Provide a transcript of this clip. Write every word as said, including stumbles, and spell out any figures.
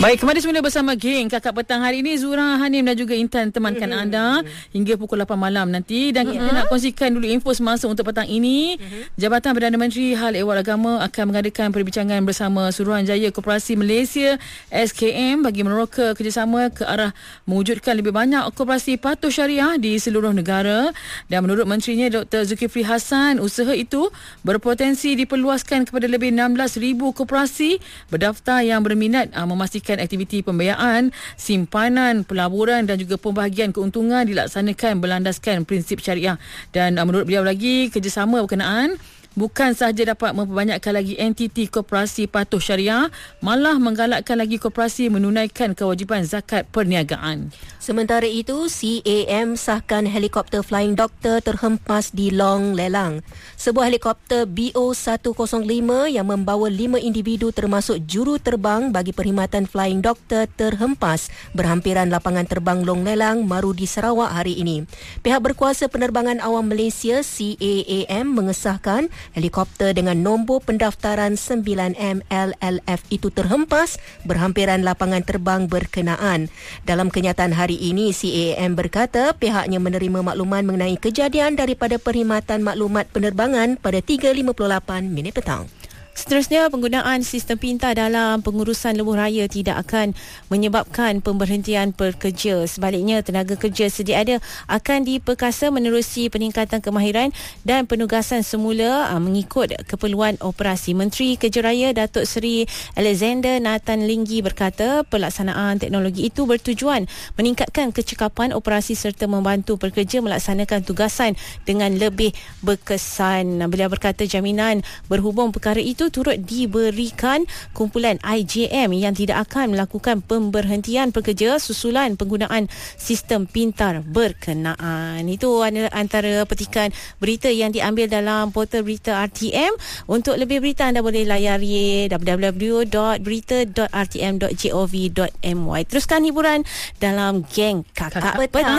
Baik, kembali semula bersama geng Kakak Petang hari ini. Zura, Hanim dan juga Intan temankan mm-hmm. anda hingga pukul lapan malam nanti. Dan mm-hmm. kita nak kongsikan dulu info semasa untuk petang ini. Mm-hmm. Jabatan Perdana Menteri Hal Ehwal Agama akan mengadakan perbincangan bersama Suruhanjaya Koperasi Malaysia S K M bagi meneroka kerjasama ke arah mewujudkan lebih banyak koperasi patuh syariah di seluruh negara. Dan menurut menterinya Doktor Zulkifli Hassan, usaha itu berpotensi diperluaskan kepada lebih enam belas ribu koperasi berdaftar yang berminat uh, memastikan aktiviti pembiayaan, simpanan, pelaburan dan juga pembahagian keuntungan dilaksanakan berlandaskan prinsip syariah. Dan uh, menurut beliau lagi, kerjasama berkenaan bukan sahaja dapat memperbanyakkan lagi entiti koperasi patuh syariah, malah menggalakkan lagi koperasi menunaikan kewajipan zakat perniagaan. Sementara itu, C A M sahkan helikopter Flying Doctor terhempas di Long Lelang. Sebuah helikopter B O seratus lima yang membawa lima individu termasuk juru terbang bagi perkhidmatan Flying Doctor terhempas berhampiran lapangan terbang Long Lelang, Marudi, Sarawak hari ini. Pihak berkuasa penerbangan awam Malaysia C A A M mengesahkan helikopter dengan nombor pendaftaran sembilan M L L F itu terhempas berhampiran lapangan terbang berkenaan. Dalam kenyataan hari ini, C A A M berkata pihaknya menerima makluman mengenai kejadian daripada Perkhidmatan Maklumat Penerbangan pada tiga lima puluh lapan minit petang. Seterusnya, penggunaan sistem pintar dalam pengurusan lebuh raya tidak akan menyebabkan pemberhentian pekerja. Sebaliknya, tenaga kerja sedia ada akan diperkasa menerusi peningkatan kemahiran dan penugasan semula mengikut keperluan operasi. Menteri Kerja Raya Datuk Seri Alexander Nathan Linggi berkata pelaksanaan teknologi itu bertujuan meningkatkan kecekapan operasi serta membantu pekerja melaksanakan tugasan dengan lebih berkesan. Beliau berkata jaminan berhubung perkara itu turut diberikan kumpulan I J M yang tidak akan melakukan pemberhentian pekerja susulan penggunaan sistem pintar berkenaan. Itu antara petikan berita yang diambil dalam portal berita R T M. Untuk lebih berita anda boleh layari w w w dot berita dot r t m dot gov dot m y. Teruskan hiburan dalam geng Kakak Petang.